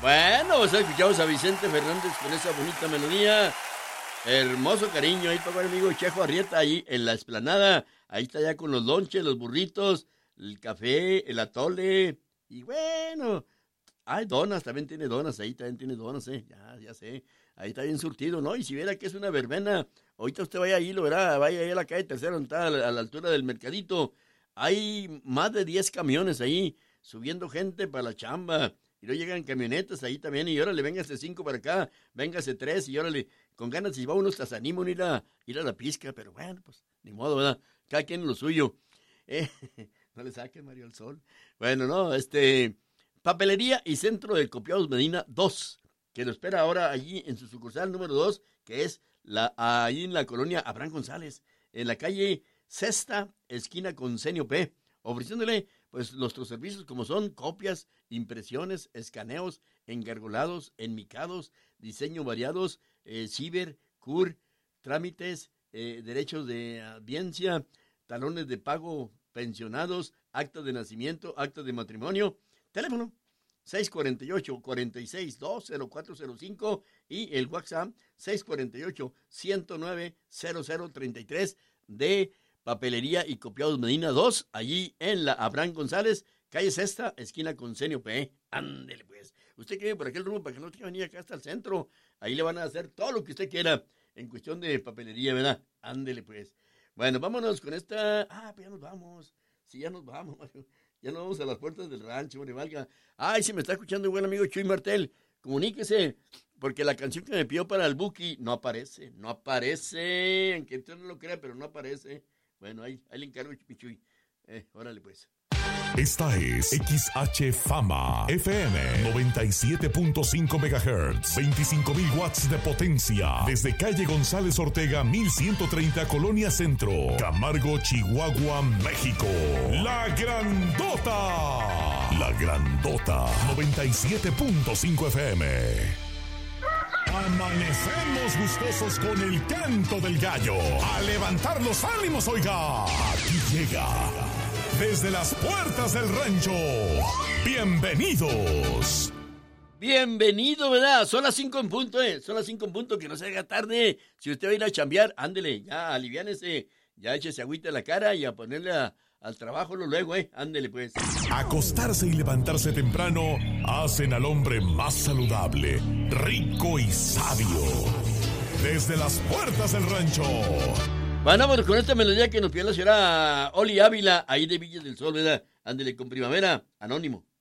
Bueno, pues escuchamos a Vicente Fernández con esa bonita melodía. Hermoso cariño ahí para el amigo Chejo Arrieta ahí en la explanada. Ahí está ya con los lonches, los burritos, el café, el atole. Y bueno, hay donas, también tiene donas, ahí también tiene donas, ya sé. Ahí está bien surtido, ¿no? Y si viera que es una verbena, ahorita usted vaya ahí, lo verá, vaya ahí a la calle Tercero, donde está a la altura del mercadito. Hay más de 10 camiones ahí, subiendo gente para la chamba. Y luego llegan camionetas ahí también, y órale, véngase 5 para acá, véngase 3, y órale, con ganas, si va uno hasta se anima a ir a la pizca, pero bueno, pues, ni modo, ¿verdad? Cada quien lo suyo. No le saque, Mario, al sol. Bueno, no, Papelería y Centro de Copiados Medina 2, que lo espera ahora allí en su sucursal número 2, que es ahí en la colonia Abraham González, en la calle Sexta, esquina con Senio P, ofreciéndole pues nuestros servicios como son copias, impresiones, escaneos, engargolados, enmicados, diseño variados, ciber, CUR, trámites, derechos de audiencia, talones de pago pensionados, actas de nacimiento, actas de matrimonio, teléfono 648-46-20405 y el WhatsApp 648-109-0033 de Papelería y Copiados Medina 2, allí en la Abraham González, calle Sexta, esquina con Senio P. Ándele pues. Usted que vive por aquel rumbo para que no tenga que venir acá hasta el centro. Ahí le van a hacer todo lo que usted quiera en cuestión de papelería, ¿verdad? Ándele pues. Bueno, vámonos con esta. Pues ya nos vamos. Sí, ya nos vamos, Mario. Ya nos vamos a las puertas del rancho, hombre, valga. Ay, si me está escuchando el buen amigo Chuy Martel, comuníquese, porque la canción que me pidió para el Buki no aparece, aunque usted no lo crea, pero no aparece. Bueno, ahí le encargo, Chuy. Órale pues. Esta es XH Fama FM 97.5 MHz, 25,000 watts de potencia, desde calle González Ortega 1130 Colonia Centro, Camargo, Chihuahua, México. La Grandota 97.5 FM. Amanecemos gustosos con el canto del gallo. A levantar los ánimos, oiga. Aquí llega, desde las puertas del rancho. Bienvenidos. Bienvenido, ¿verdad? Son las 5 en punto, Son las 5 en punto, que no se haga tarde. Si usted va a ir a chambear, ándele, ya aliviánese. Ya échese agüita en la cara y a ponerle al trabajo luego, Ándele, pues. Acostarse y levantarse temprano hacen al hombre más saludable, rico y sabio. Desde las puertas del rancho. Bueno, pues con esta melodía que nos pidió la señora Oli Ávila, ahí de Villas del Sol, ¿verdad? Ándele, con Primavera, Anónimo.